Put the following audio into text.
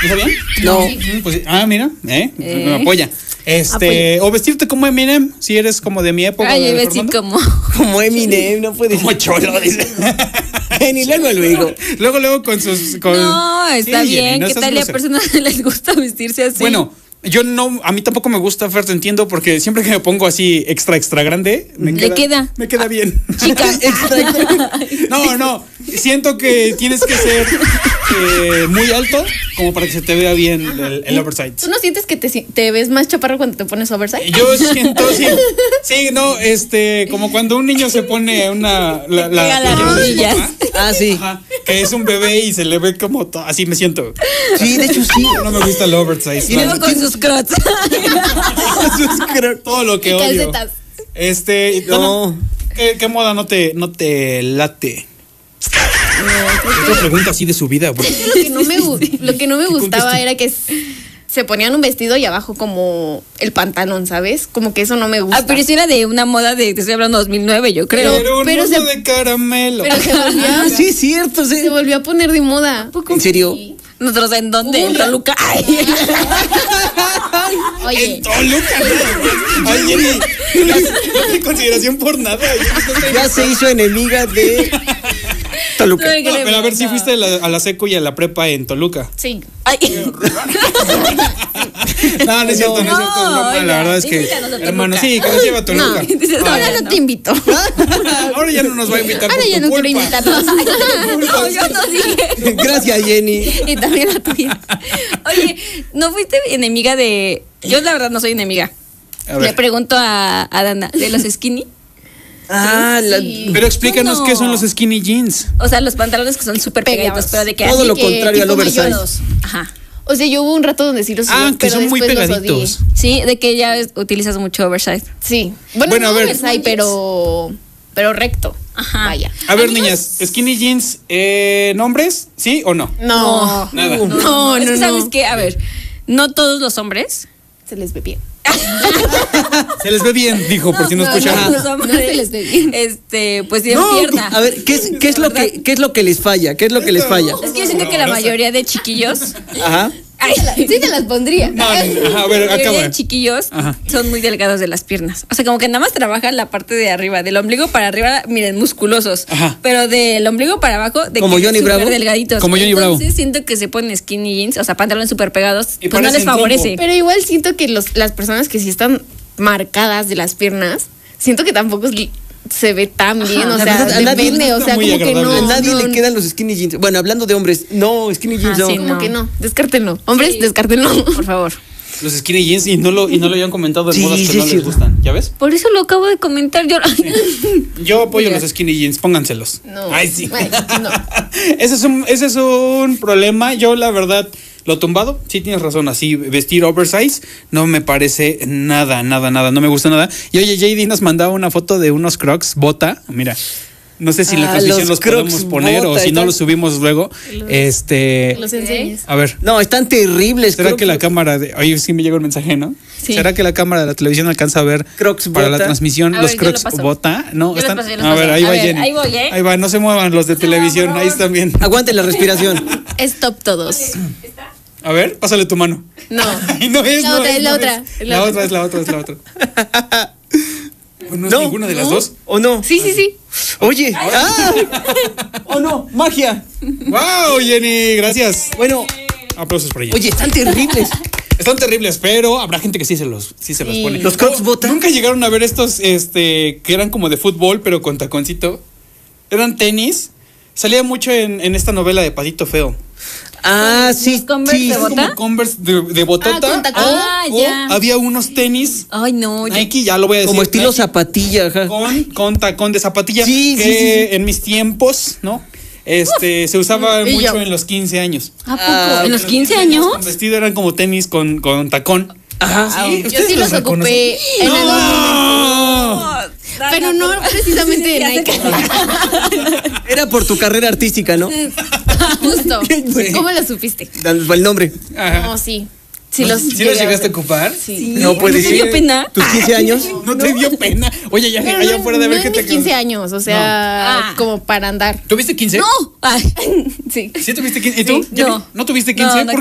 ¿No sabían? No. Pues, mira, me apoya. O vestirte como Eminem, si eres como de mi época. Ay, vestir como Eminem, no puede como cholo, dice. Ni luego. Luego con sus. No, está Sí, bien. Jenny, no ¿Qué seas tal a grosera. personas les gusta vestirse así? Bueno, a mí tampoco me gusta, Fer, te entiendo, porque siempre que me pongo así extra grande, me queda bien. Chica. No, siento que tienes que ser muy alto como para que se te vea bien el oversize. ¿Tú no sientes que te ves más chaparro cuando te pones oversize? Yo siento, sí, no, como cuando un niño se pone Pega las rodillas. Sí. Ajá, que es un bebé y se le ve como así me siento. Sí, de hecho sí. No me gusta el oversize. Y luego con sus crocs. Todo lo que Y odio. calcetas. No. ¿Qué moda no te late? Otra pregunta así de su vida, bro. Lo que no me gustaba era que se ponían un vestido y abajo como el pantalón, ¿sabes? Como que eso no me gusta. Pero eso era de una moda te estoy hablando 2009, yo creo. Pero de caramelo. Pero se volvió, Sí, es cierto. Sí. se volvió a poner de moda. ¿En serio? ¿Nosotros en dónde? En Toluca. Ay. Oye, En Toluca, ¿no? Ay, Jenny, no hay consideración por nada. Ya se hizo enemiga de Toluca. No, No, pero a ver si fuiste a la seco y a la prepa en Toluca. sí. Ay. No es cierto, no es cierto. No, la verdad es que, invítanos a Toluca. hermano, sí, que nos lleva a Toluca. Dices, Ahora no te invito. Ahora ya no nos va a invitar. Ahora por ya tu no quiero culpa. invitarnos. No, yo no dije. Gracias, Jenny. Y también a tuya. Oye, ¿no fuiste enemiga de...? Yo la verdad no soy enemiga. A ver. Le pregunto a Dana, ¿de los skinny? Pero explícanos No. qué son los skinny jeans. O sea, los pantalones que son súper pegaditos, Pegados. pero de que Todo así lo que contrario al tipo oversize. mayoros. Ajá. O sea, yo hubo un rato donde sí los usé, Que pero son muy después los pegaditos. odié. Sí, de que ya utilizas mucho oversize. Sí. Bueno, no a ver. oversize, pero recto. Ajá. Vaya. A ver, niñas, skinny jeans, ¿nombres? ¿Sí o no? No. Nada. No, Es que, no. ¿sabes qué? A ver, no todos los hombres. Se les ve bien. Se les ve bien, dijo, por si no escucharon. los hombres, no se les ve bien. pues tienen pierna. A ver, ¿qué es lo que les falla? ¿Qué es lo que les falla? Es que yo siento que la mayoría de chiquillos. Ajá. Ay, Sí te las pondría. No, a ver, la mayoría acaba. de chiquillos Ajá. son muy delgados de las piernas. O sea, como que nada más trabajan la parte de arriba, del ombligo para arriba, miren, musculosos. Ajá. Pero del ombligo para abajo, de Como que Johnny súper Bravo. delgaditos. Como Johnny Bravo. Entonces siento que se ponen skinny jeans, o sea, pantalones súper pegados, Y pues no les parecen favorece. trompo. Pero igual siento que las personas que sí están marcadas de las piernas, siento que tampoco se ve tan bien. O La sea, verdad, a nadie depende. le O gusta sea, muy como que agradable. no. A nadie no, le quedan los skinny jeans. Bueno, hablando de hombres, no, skinny jeans no. sí, Como no. que no. Descártenlo. Hombres, Sí. descártenlo. Por favor. Los skinny jeans y no lo habían comentado en Sí, modas que sí, no sí. les gustan. ¿Ya ves? Por eso lo acabo de comentar yo. Yo apoyo los skinny jeans, pónganselos. No. Ay, sí. Ay, no. Ese es un problema. Yo, la verdad, lo tumbado, sí tienes razón. Así, vestir oversize no me parece nada. No me gusta nada. Y oye, JD nos mandaba una foto de unos Crocs bota. Mira. No sé si en la transmisión los los Crocs podemos poner o bota, si no están- los subimos luego. Los enseñes. A ver. No, están terribles. ¿Será Crocs. que la cámara de... Oye, sí me llegó el mensaje, ¿no? Sí. ¿Será que la cámara de la televisión alcanza a ver Crocs para la bota? transmisión A los ver, yo lo Crocs paso. bota? No, Yo los están... paso, yo los A ver, paso. ahí A va ver, Jenny. ahí voy, ¿eh? Ahí va, no se muevan los de televisión, ahí están bien. Aguanten la respiración. Stop todos. A ver, pásale tu mano. No. Ay, no es, La no otra, es, es la no otra, es. es La la otra es la otra, es la otra. ¿No es ninguna de las dos? ¿O no? Sí. Oye. ¿O no? Magia. ¡Wow, Jenny! Gracias. Bueno, Aplausos por ella. oye, están terribles. Están terribles, pero habrá gente que sí se los pone. Los Crocs bota. ¿Nunca llegaron a ver estos que eran como de fútbol, pero con taconcito? Eran tenis. Salía mucho en esta novela de Patito Feo. Ah, sí, ¿Los Converse sí. de Como ¿Bota? Converse de botota. Ah, con tacón. o ya. había unos tenis Ay, no. yo- Nike, ya lo voy a decir. Como estilo Nike, zapatilla, ajá. con tacón de zapatilla. Sí, que sí, sí. en mis tiempos, ¿no? Se usaba y mucho yo. en los 15 años. ¿A poco? ¿En los 15 años? Con vestido eran como tenis con tacón. Ajá. Sí, Yo ¿ustedes sí los reconocen? ocupé en algún momento. ¡No! Pero no precisamente de Nike. Era por tu carrera artística, ¿no? Justo. ¿Cómo lo supiste? El nombre. Ajá. No, sí. Sí los ¿Sí los llegaste a ocupar? Sí. No puede ¿No te dio ser. pena? ¿Tus 15 años? ¿No te dio pena? Oye, ya Pero allá afuera de ver no que en te mis 15 años, o sea, No. como para andar. ¿Tuviste 15? No. Ay. Sí. ¿Sí tuviste 15? ¿Y tú? Sí, Jenny? no. ¿No tuviste 15? No, no ¿Por